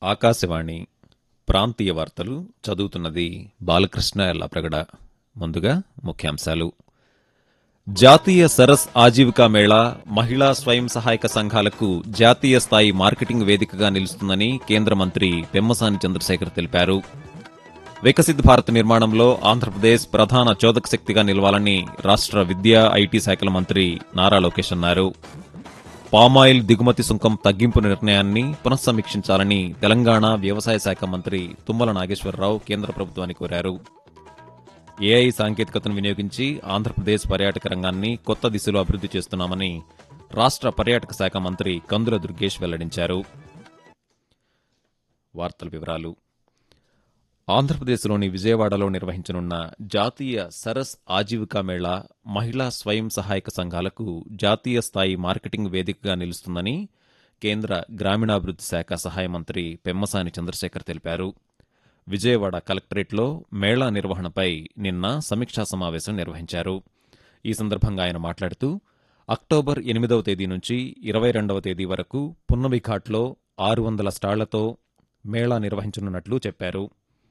ఆకాశవాణి ప్రాంతీయ వార్తలు చదువుతున్నది బాలకృష్ణ ఎల్లప్రగడ. ముందుగా ముఖ్యాంశాలు. జాతీయ సరస్ ఆజీవికా మేళా మహిళా స్వయం సహాయక సంఘాలకు జాతీయ స్థాయి మార్కెటింగ్ వేదికగా నిలుస్తుందని కేంద్ర మంత్రి పెమ్మసాని చంద్రశేఖర్ తెలిపారు. వికసిత్ భారత్ నిర్మాణంలో ఆంధ్రప్రదేశ్ ప్రధాన చోదక శక్తిగా నిలవాలని రాష్ట్ర విద్యా, ఐటీ శాఖల మంత్రి నారా లోకేష్ అన్నారు. పామాయిల్ దిగుమతి సుంకం తగ్గింపు నిర్ణయాన్ని పునఃసమీక్షించాలని తెలంగాణ వ్యవసాయ శాఖ మంత్రి తుమ్మల నాగేశ్వరరావు కేంద్ర ప్రభుత్వాన్ని కోరారు. ఏఐ సాంకేతికతను వినియోగించి ఆంధ్రప్రదేశ్ పర్యాటక రంగాన్ని కొత్త దిశలో అభివృద్ది చేస్తున్నామని రాష్ట్ర పర్యాటక శాఖ మంత్రి కందుల దుర్గేష్ వెల్లడించారు. వార్తల వివరాలు. ఆంధ్రప్రదేశ్లోని విజయవాడలో నిర్వహించనున్న జాతీయ సరస్ ఆజీవికా మేళా మహిళా స్వయం సహాయక సంఘాలకు జాతీయ స్థాయి మార్కెటింగ్ వేదికగా నిలుస్తుందని కేంద్ర గ్రామీణాభివృద్ది శాఖ సహాయ మంత్రి పెమ్మసాని చంద్రశేఖర్ తెలిపారు. విజయవాడ కలెక్టరేట్లో మేళా నిర్వహణపై నిన్న సమీక్షా సమావేశం నిర్వహించారు. ఈ సందర్భంగా ఆయన మాట్లాడుతూ అక్టోబర్ 8వ తేదీ నుంచి 22వ తేదీ వరకు పున్నమి ఘాట్లో 600 స్టాళ్లతో మేళా నిర్వహించనున్నట్లు చెప్పారు.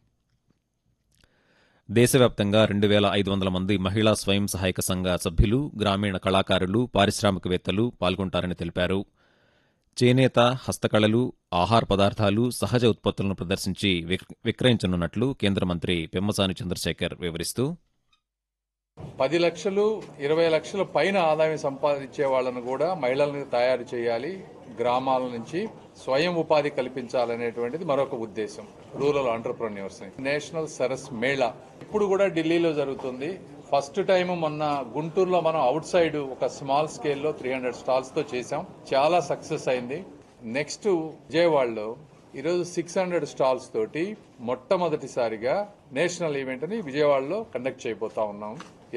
దేశవ్యాప్తంగా 2500 మంది మహిళా స్వయం సహాయక సంఘ సభ్యులు, గ్రామీణ కళాకారులు, పారిశ్రామికవేత్తలు పాల్గొంటారని తెలిపారు. చేనేత, హస్తకళలు, ఆహార పదార్థాలు, సహజ ఉత్పత్తులను ప్రదర్శించి విక్రయించనున్నట్లు కేంద్ర మంత్రి పెమ్మసాని చంద్రశేఖర్ వివరిస్తూ 10 లక్షలు 20 లక్షల పైన ఆదాయం సంపాదించే వాళ్లను కూడా మహిళలను తయారు చేయాలి, గ్రామాల నుంచి స్వయం ఉపాధి కల్పించాలనేటువంటిది మరొక ఉద్దేశం. Rural entrepreneurs national Saras Mela ఇప్పుడు కూడా ఢిల్లీలో జరుగుతుంది. ఫస్ట్ టైం మొన్న గుంటూరులో మనం అవుట్ సైడ్ ఒక స్మాల్ స్కేల్లో 300 స్టాల్స్ తో చేశాం. చాలా సక్సెస్ అయింది. నెక్స్ట్ విజయవాడలో ఈరోజు 600 స్టాల్స్ తోటి మొట్టమొదటిసారిగా నేషనల్ ఈవెంట్ ని విజయవాడలో కండక్ట్ చేయబోతా ఉన్నాం.